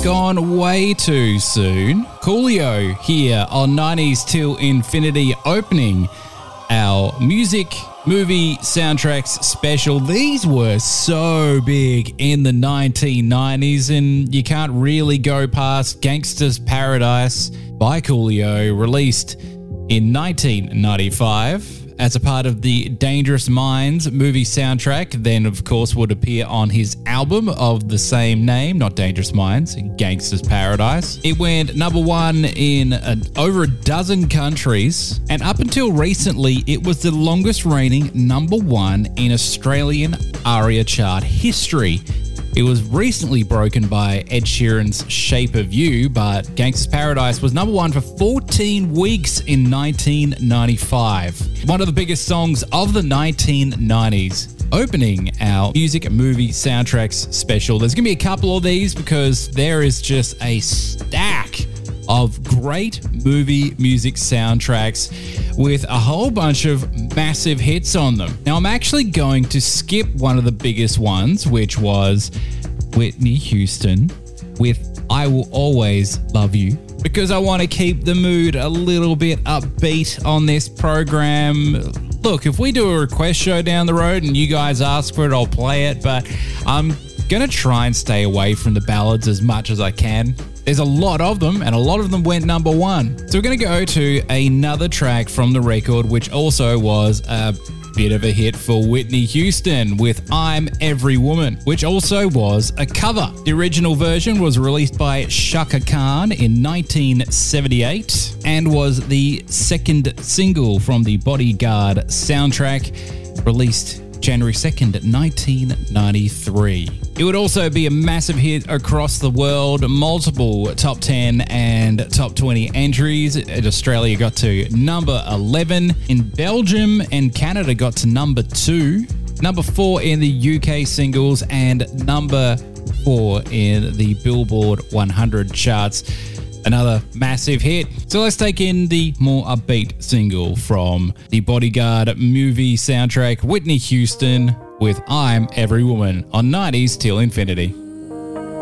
gone way too soon. Coolio here on 90s Till Infinity, opening our music movie soundtracks special. These were so big in the 1990s, and you can't really go past Gangsta's Paradise by Coolio, released in 1995 as a part of the Dangerous Minds movie soundtrack. Then, of course, would appear on his album of the same name, not Dangerous Minds, Gangsta's Paradise. It went number one in over a dozen countries, and up until recently, it was the longest reigning number one in Australian ARIA chart history. It was recently broken by Ed Sheeran's Shape of You, but Gangsta's Paradise was number one for 14 weeks in 1995. One of the biggest songs of the 1990s, opening our music movie soundtracks special. There's going to be a couple of these because there is just a stack of great movie music soundtracks with a whole bunch of massive hits on them. Now, I'm actually going to skip one of the biggest ones, which was Whitney Houston with I Will Always Love You, because I want to keep the mood a little bit upbeat on this program. Look, if we do a request show down the road and you guys ask for it, I'll play it, but I'm going to try and stay away from the ballads as much as I can. There's a lot of them, and a lot of them went number one. So we're going to go to another track from the record, which also was a bit of a hit for Whitney Houston with I'm Every Woman, which also was a cover. The original version was released by Chaka Khan in 1978 and was the second single from the Bodyguard soundtrack, released January 2nd, 1993. It would also be a massive hit across the world, multiple top 10 and top 20 entries. In Australia got to number 11. In Belgium and Canada got to number 2. Number 4 in the UK singles and number 4 in the Billboard 100 charts. Another massive hit. So let's take in the more upbeat single from the Bodyguard movie soundtrack, Whitney Houston with I'm Every Woman on 90s Till Infinity.